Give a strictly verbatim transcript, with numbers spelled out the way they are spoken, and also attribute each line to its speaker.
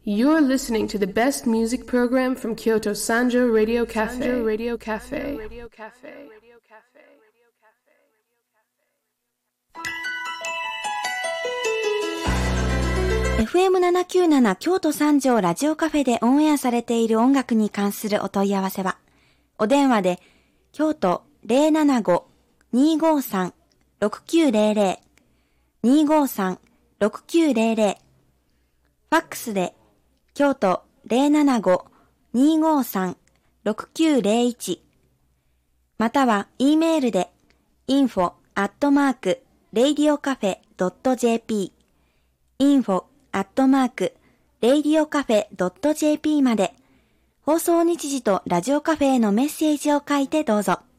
Speaker 1: You're listening to the best music program from Kyoto Sanjo Radio Cafe. Sanjo Radio Cafe.
Speaker 2: エフエムななきゅうなな 京都三条ラジオカフェでオンエアされている音楽に関するお問い合わせは、お電話で京都 ゼロななご にーごーさん ろくきゅうゼロゼロ にーごーさん ろくきゅうゼロゼロ、ファックスで京都 ゼロななご にーごーさん ろくきゅうゼロいち、または E メールで インフォ アットマーク レイディオカフェ ドット ジェーピー インフォ アットマーク レイディオカフェ ドット ジェーピー まで、放送日時とラジオカフェへのメッセージを書いてどうぞ。